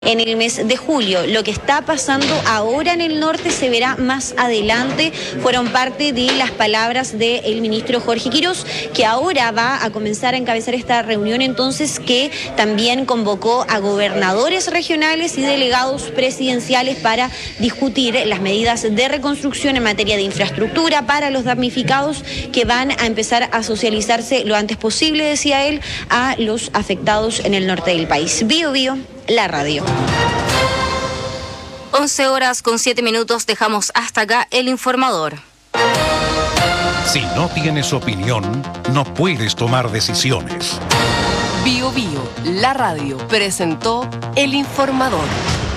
en el mes de julio. Lo que está pasando ahora en el norte se verá más adelante. Fueron parte de las palabras del ministro Jorge Quirós, que ahora va a comenzar a encabezar esta reunión, entonces, que también convocó a gobernadores regionales y delegados presidenciales para discutir las medidas de reconstrucción en materia de infraestructura para los damnificados, que van a empezar a socializarse lo antes posible, decía él, a los afectados en el norte del país. Bio Bio, la radio. 11:07, dejamos hasta acá el informador. Si no tienes opinión, no puedes tomar decisiones. Bio Bio, la radio, presentó el informador.